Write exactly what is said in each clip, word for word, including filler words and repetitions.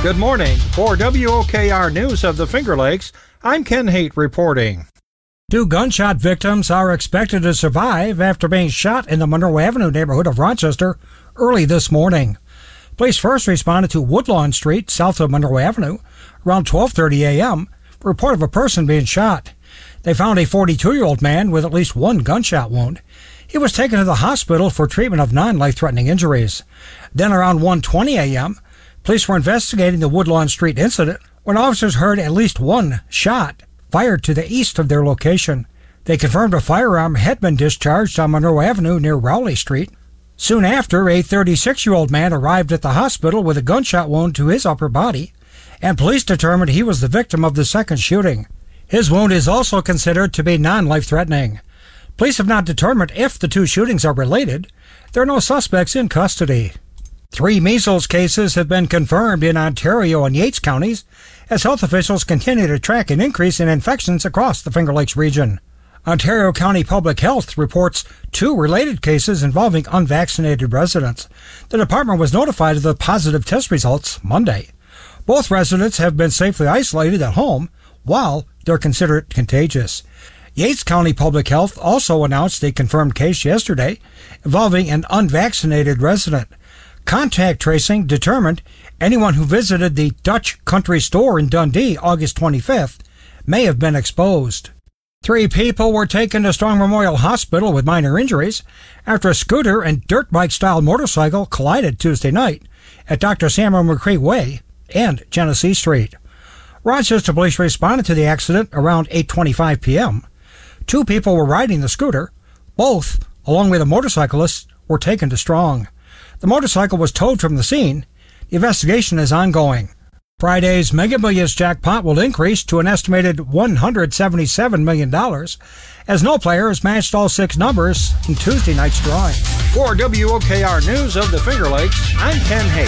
Good morning. For W O K R News of the Finger Lakes, I'm Ken Haight reporting. Two gunshot victims are expected to survive after being shot in the Monroe Avenue neighborhood of Rochester early this morning. Police first responded to Woodlawn Street, south of Monroe Avenue, around twelve thirty a.m., a report of a person being shot. They found a forty-two-year-old man with at least one gunshot wound. He was taken to the hospital for treatment of non-life-threatening injuries. Then around one twenty a.m., police were investigating the Woodlawn Street incident when officers heard at least one shot fired to the east of their location. They confirmed a firearm had been discharged on Monroe Avenue near Rowley Street. Soon after, a thirty-six-year-old man arrived at the hospital with a gunshot wound to his upper body, and police determined he was the victim of the second shooting. His wound is also considered to be non-life-threatening. Police have not determined if the two shootings are related. There are no suspects in custody. Three measles cases have been confirmed in Ontario and Yates counties as health officials continue to track an increase in infections across the Finger Lakes region. Ontario County Public Health reports two related cases involving unvaccinated residents. The department was notified of the positive test results Monday. Both residents have been safely isolated at home while they're considered contagious. Yates County Public Health also announced a confirmed case yesterday involving an unvaccinated resident. Contact tracing determined anyone who visited the Dutch Country Store in Dundee August twenty-fifth may have been exposed. Three people were taken to Strong Memorial Hospital with minor injuries after a scooter and dirt bike-style motorcycle collided Tuesday night at Doctor Samuel McCree Way and Genesee Street. Rochester police responded to the accident around eight twenty-five p.m. Two people were riding the scooter. Both, along with a motorcyclist, were taken to Strong. The motorcycle was towed from the scene. The investigation is ongoing. Friday's Mega Millions jackpot will increase to an estimated one hundred seventy-seven million dollars as no player has matched all six numbers in Tuesday night's drawing. For W O K R News of the Finger Lakes, I'm Ken Haight.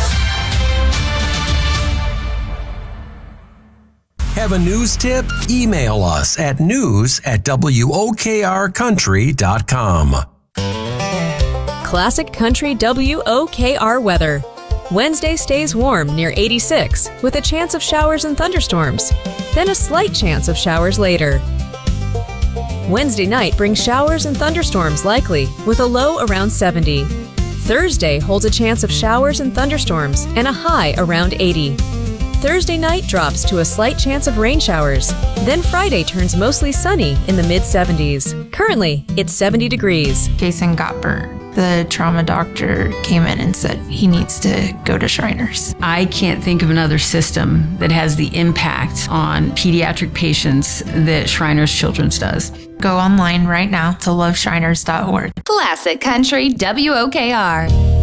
Have a news tip? Email us at news at W O K R country dot com. Classic Country W O K R weather. Wednesday stays warm near eighty-six with a chance of showers and thunderstorms, then a slight chance of showers later. Wednesday night brings showers and thunderstorms likely with a low around seventy. Thursday holds a chance of showers and thunderstorms and a high around eighty. Thursday night drops to a slight chance of rain showers. Then Friday turns mostly sunny in the mid seventies. Currently, it's seventy degrees. Jason got burnt. The trauma doctor came in and said he needs to go to Shriners. I can't think of another system that has the impact on pediatric patients that Shriners Children's does. Go online right now to love shriners dot org. Classic Country W O K R.